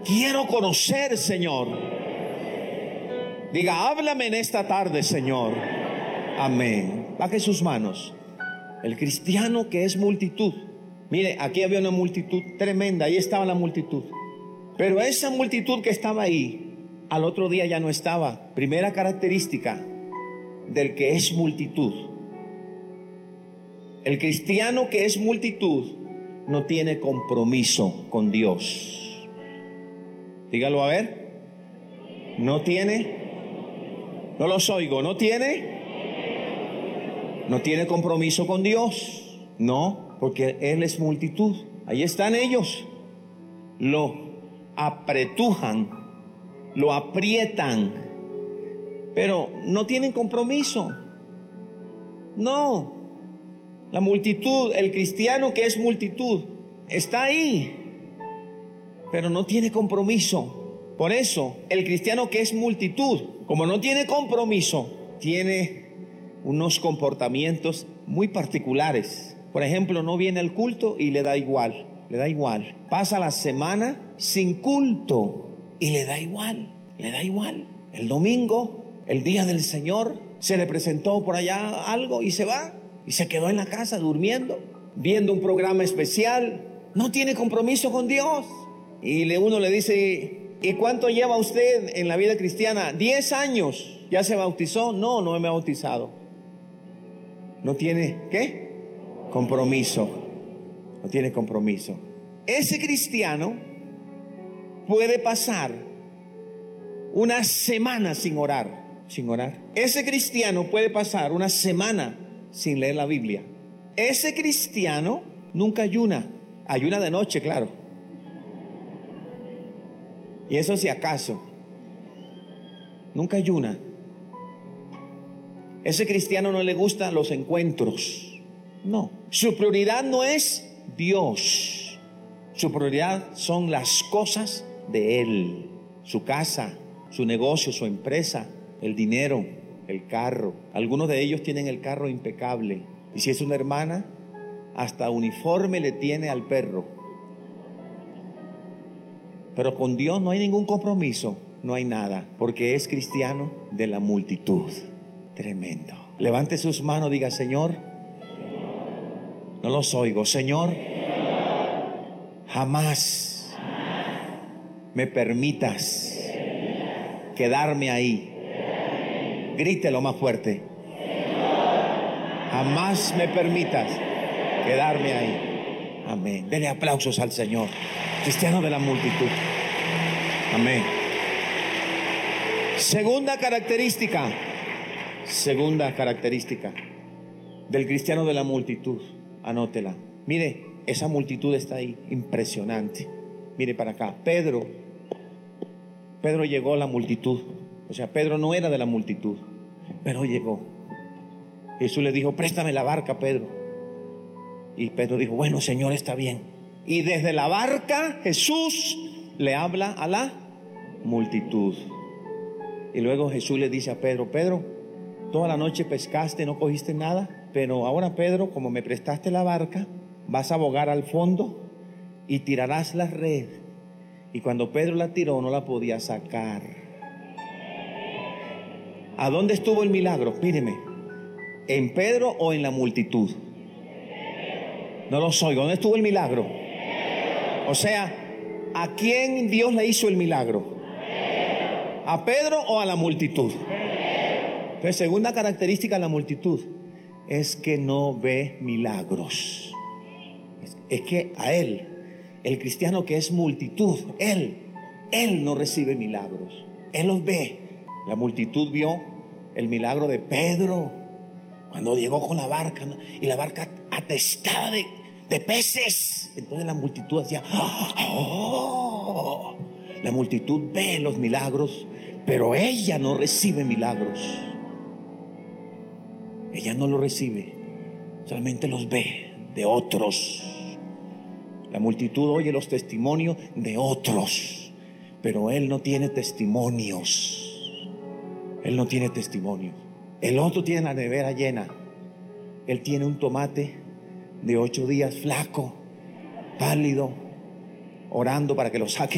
quiero conocer, Señor. Diga, háblame en esta tarde, Señor. Amén. Baje sus manos. El cristiano que es multitud. Mire, aquí había una multitud tremenda. Ahí estaba la multitud. Pero esa multitud que estaba ahí, al otro día ya no estaba. Primera característica del que es multitud. El cristiano que es multitud no tiene compromiso con Dios. Dígalo a ver. No tiene. No los oigo. No tiene compromiso con Dios. No, porque Él es multitud. Ahí están ellos. Lo apretujan, lo aprietan, pero no tienen compromiso. No. La multitud, el cristiano que es multitud, está ahí, pero no tiene compromiso. Por eso, el cristiano que es multitud, como no tiene compromiso, tiene unos comportamientos muy particulares. Por ejemplo, no viene al culto y le da igual. Pasa la semana sin culto y le da igual. El domingo, el día del Señor, se le presentó por allá algo y se va. Y se quedó en la casa durmiendo, viendo un programa especial. No tiene compromiso con Dios. Y uno le dice, ¿y cuánto lleva usted en la vida cristiana? 10 años. ¿Ya se bautizó? No me he bautizado. No tiene, ¿qué? Compromiso. No tiene compromiso. Ese cristiano puede pasar una semana sin orar. Ese cristiano puede pasar una semana sin leer la Biblia. Ese cristiano nunca ayuna de noche, claro, y eso si acaso. Nunca ayuna. Ese cristiano no le gustan los encuentros. No, su prioridad no es Dios. Su prioridad son las cosas de Él, su casa, su negocio, su empresa, el dinero, el carro. Algunos de ellos tienen el carro impecable. Y si es una hermana, hasta uniforme le tiene al perro. Pero con Dios no hay ningún compromiso. No hay nada. Porque es cristiano de la multitud. Tremendo. Levante sus manos, diga, Señor. No los oigo. Señor, jamás me permitas quedarme ahí. Grítelo más fuerte. Jamás me permitas quedarme ahí. Amén. Denle aplausos al Señor. Cristiano de la multitud. Amén. Segunda característica del cristiano de la multitud. Anótela. Mire, esa multitud está ahí. Impresionante. Mire para acá. Pedro llegó a la multitud. O sea, Pedro no era de la multitud, pero llegó. Jesús le dijo, préstame la barca, Pedro. Y Pedro dijo, bueno, Señor, está bien. Y desde la barca Jesús le habla a la multitud. Y luego Jesús le dice a Pedro, Pedro, toda la noche pescaste, no cogiste nada, pero ahora, Pedro, como me prestaste la barca, vas a bogar al fondo y tirarás la red. Y cuando Pedro la tiró, no la podía sacar. ¿A dónde estuvo el milagro? Míreme, ¿en Pedro o en la multitud? No los oigo. ¿Dónde estuvo el milagro? O sea, ¿a quién Dios le hizo el milagro? ¿A Pedro o a la multitud? Entonces, segunda característica de la multitud es que no ve milagros. Es que a él, el cristiano que es multitud, él no recibe milagros. Él los ve. La multitud vio el milagro de Pedro cuando llegó con la barca, ¿no? Y la barca atestada de peces. Entonces la multitud hacía ¡oh! La multitud ve los milagros, pero ella no recibe milagros. Ella no los recibe, solamente los ve de otros. La multitud oye los testimonios de otros, pero él no tiene testimonios. Él no tiene testimonios. El otro tiene la nevera llena. Él tiene un tomate de 8 días, flaco, pálido, orando para que lo saque